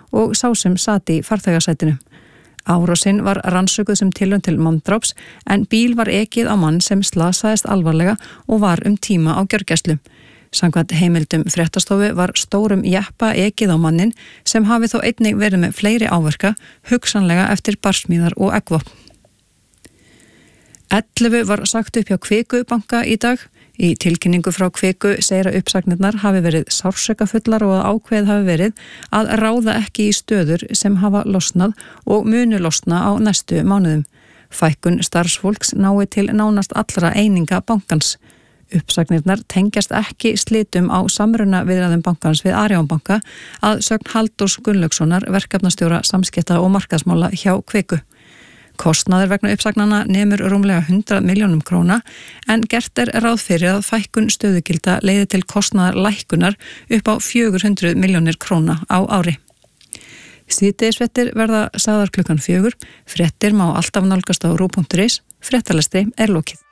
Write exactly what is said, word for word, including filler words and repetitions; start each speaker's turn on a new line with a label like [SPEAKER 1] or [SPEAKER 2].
[SPEAKER 1] og sá sem sat í farþegasætinu. Árásin var rannsökuð sem tilraun til manndráps en bíl var ekið á mann sem slasaðist alvarlega og var um tíma á gjörgæslu. Samkvæmt heimildum fréttastofu var stórum jeppa ekið á mannin sem hafi þó einnig verið með fleiri áverka, hugsanlega eftir barsmíðar og eggvopn. ellefu var sagt upp hjá Kviku banka í dag. Í tilkynningu frá Kviku segir að uppsagnirnar hafi verið sársaukafullar og að ákveðið hafi verið að ráða ekki í stöður sem hafa losnað og munu losna á næstu mánuðum. Fækkun starfsfólks nái til nánast allra eininga bankans. Uppsagnirnar tengjast ekki slitum á samruna viðræðum bankans við Arion banka að sögn Halldórs Gunnlaugssonar verkefnastjóra samskipta og markaðsmála hjá Kviku. Kostnaður vegna uppsagnana nemur rúmlega hundrað milljónum króna en gert er ráð fyrir að fækkun stöðugilda leiði til kostnaðar lækkunar upp á fjögur hundruð milljónir króna á ári. Síðdegisfréttir verða sagðar klukkan fjögur. Fréttir má alltaf nálgast á rúv punktur is. Fréttalestri er lokið.